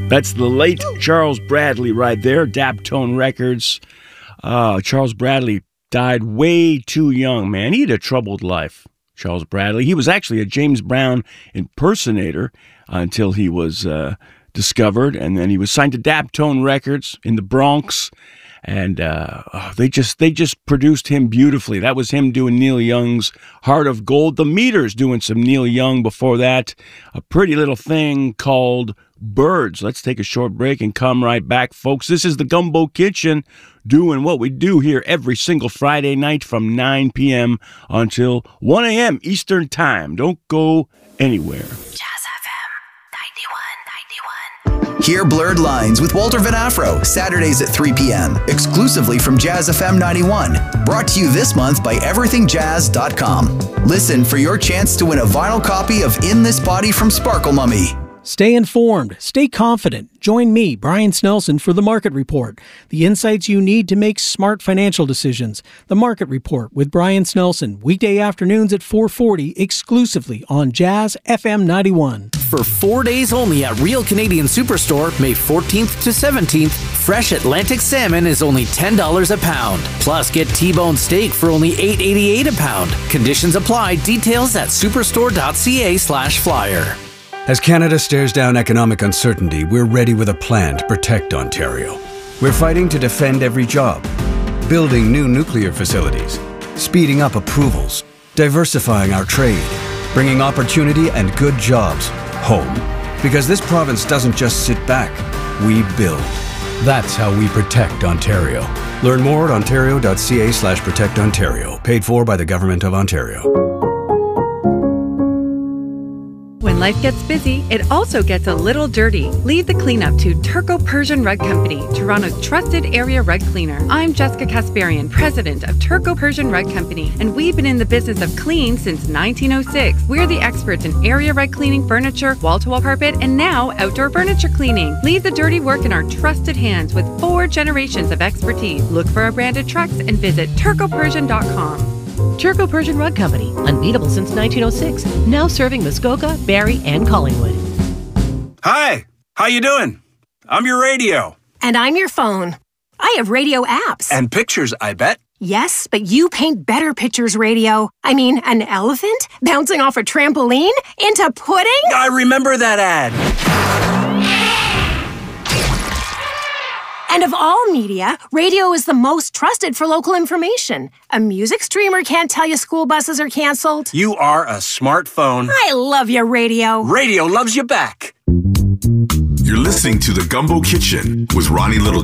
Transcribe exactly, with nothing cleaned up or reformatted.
That's the late Charles Bradley right there, Daptone Records. Uh, Charles Bradley died way too young, man. He had a troubled life, Charles Bradley. He was actually a James Brown impersonator until he was uh, discovered, and then he was signed to Daptone Records in the Bronx, and uh, oh, they just they just produced him beautifully. That was him doing Neil Young's Heart of Gold. The Meters doing some Neil Young before that. A pretty little thing called Birds. Let's take a short break and come right back, folks. This is the Gumbo Kitchen, doing what we do here every single Friday night from nine p.m. until one a.m. Eastern Time. Don't go anywhere. Jazz F M ninety-one ninety-one. Hear Blurred Lines with Walter Van Afro, Saturdays at three p.m. exclusively from Jazz F M ninety-one. Brought to you this month by everything jazz dot com. Listen for your chance to win a vinyl copy of In This Body from Sparkle Mummy. Stay informed, stay confident. Join me, Brian Snelson, for The Market Report. The insights you need to make smart financial decisions. The Market Report with Brian Snelson, weekday afternoons at four forty, exclusively on Jazz F M ninety-one. For four days only at Real Canadian Superstore, May fourteenth to seventeenth, fresh Atlantic salmon is only ten dollars a pound. Plus, get T-bone steak for only eight eighty-eight a pound. Conditions apply. Details at superstore.ca slash flyer. As Canada stares down economic uncertainty, we're ready with a plan to protect Ontario. We're fighting to defend every job, building new nuclear facilities, speeding up approvals, diversifying our trade, bringing opportunity and good jobs home. Because this province doesn't just sit back, we build. That's how we protect Ontario. Learn more at ontario.ca slash protect Ontario. Paid for by the Government of Ontario. When life gets busy, it also gets a little dirty. Leave the cleanup to Turco Persian Rug Company, Toronto's trusted area rug cleaner. I'm Jessica Kasparian, president of Turco Persian Rug Company, and we've been in the business of clean since nineteen oh six. We're the experts in area rug cleaning, furniture, wall-to-wall carpet, and now outdoor furniture cleaning. Leave the dirty work in our trusted hands with four generations of expertise. Look for our branded trucks and visit turco persian dot com. Turco Persian Rug Company, unbeatable since nineteen oh six, now serving Muskoka, Barrie, and Collingwood. Hi, how you doing? I'm your radio. And I'm your phone. I have radio apps. And pictures, I bet. Yes, but you paint better pictures, radio. I mean, an elephant bouncing off a trampoline into pudding? I remember that ad. And of all media, radio is the most trusted for local information. A music streamer can't tell you school buses are canceled. You are a smartphone. I love your radio. Radio loves you back. You're listening to The Gumbo Kitchen with Ronnie Littlejohn.